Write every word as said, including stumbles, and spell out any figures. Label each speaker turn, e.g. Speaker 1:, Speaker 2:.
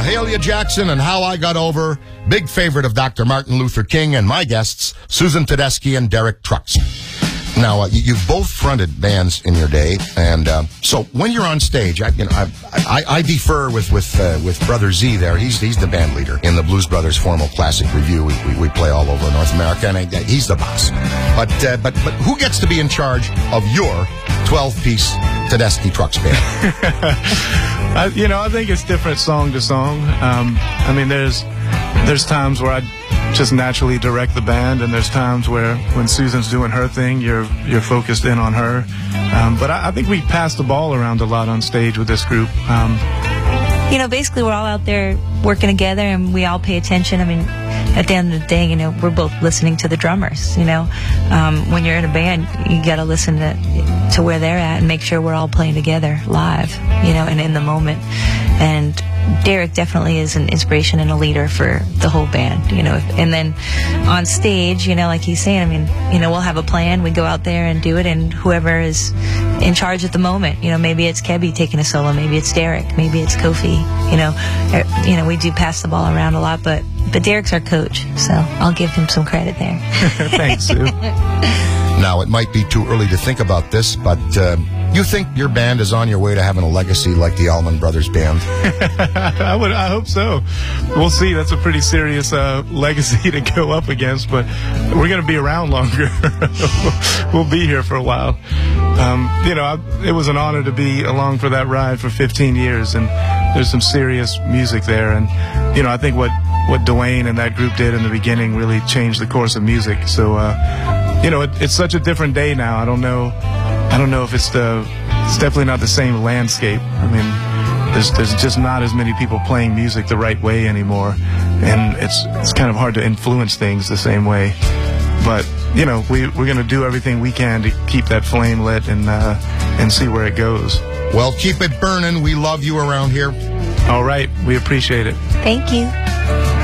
Speaker 1: Mahalia Jackson and How I Got Over, big favorite of Doctor Martin Luther King, and my guests, Susan Tedeschi and Derek Trucks. Now, uh, you, you've both fronted bands in your day, and uh, so when you're on stage, I, you know, I, I, I defer with with uh, with Brother Z there. He's he's the band leader in the Blues Brothers Formal Classic Review. We, we, we play all over North America, and I, he's the boss. But uh, but but who gets to be in charge of your twelve-piece Tedeschi Trucks band?
Speaker 2: I, you know, I think it's different song to song. Um, I mean, there's there's times where I just naturally direct the band, and there's times where when Susan's doing her thing, you're you're focused in on her. Um, but I, I think we pass the ball around a lot on stage with this group. Um,
Speaker 3: you know, basically we're all out there working together, and we all pay attention. I mean, at the end of the day, you know, we're both listening to the drummers. You know, um, when you're in a band, you got to listen to to where they're at and make sure we're all playing together live. You know, and in the moment. And Derek definitely is an inspiration and a leader for the whole band, you know. And then on stage, you know, like he's saying, I mean, you know, we'll have a plan, we go out there and do it, and whoever is in charge at the moment, you know, maybe it's Kebby taking a solo, maybe it's Derek, maybe it's Kofi, you know, er, you know, we do pass the ball around a lot, but but Derek's our coach, so I'll give him some credit there.
Speaker 2: Thanks, Sue.
Speaker 1: Now, it might be too early to think about this, but uh, you think your band is on your way to having a legacy like the Allman Brothers Band?
Speaker 2: I would, I hope so. We'll see. That's a pretty serious uh, legacy to go up against, but we're going to be around longer. We'll be here for a while. Um, you know, I, it was an honor to be along for that ride for fifteen years, and there's some serious music there. And, you know, I think what, what Dwayne and that group did in the beginning really changed the course of music. So, uh, you know, it, it's such a different day now. I don't know. I don't know if it's the. It's definitely not the same landscape. I mean, there's there's just not as many people playing music the right way anymore, and it's it's kind of hard to influence things the same way. But you know, we we're gonna do everything we can to keep that flame lit and uh, and see where it goes.
Speaker 1: Well, keep it burning. We love you around here.
Speaker 2: All right, we appreciate it.
Speaker 3: Thank you.